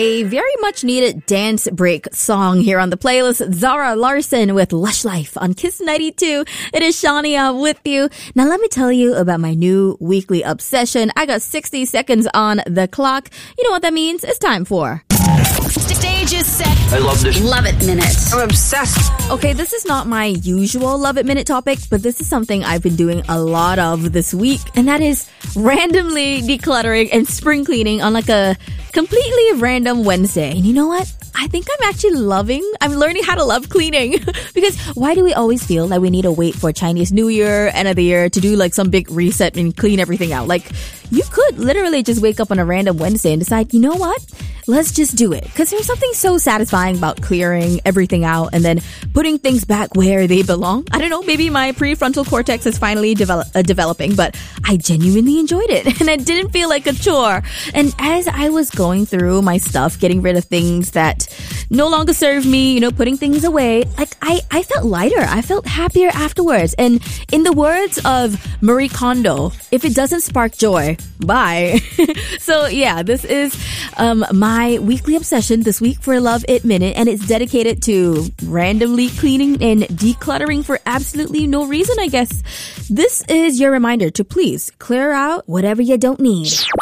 A very much needed dance break song here on the playlist. Zara Larsson with Lush Life on Kiss 92. It is Shania with you. Now let me tell you about my new weekly obsession. I got 60 seconds on the clock. You know what that means? It's time for... Stage is set. I love this. Love It Minute. I'm obsessed. Okay, this is not my usual Love It Minute topic, but this is something I've been doing a lot of this week, and that is randomly decluttering and spring cleaning on like a completely random Wednesday. And you know what? I think I'm learning how to love cleaning. Because why do we always feel like we need to wait for Chinese New Year, end of the year, to do like some big reset and clean everything out? Like, you could literally just wake up on a random Wednesday and decide, you know what? Let's just do it. Because there's something so satisfying about clearing everything out and then putting things back where they belong. I don't know, maybe my prefrontal cortex is finally developing, but I genuinely enjoyed it. And it didn't feel like a chore. And as I was going through my stuff, getting rid of things that no longer serve me, putting things away, like I felt lighter. I felt happier afterwards. And in the words of Marie Kondo, if it doesn't spark joy, bye. So yeah, this is my weekly obsession this week for Love It Minute, and it's dedicated to randomly cleaning and decluttering for absolutely no reason, I guess. This is your reminder to please clear out whatever you don't need.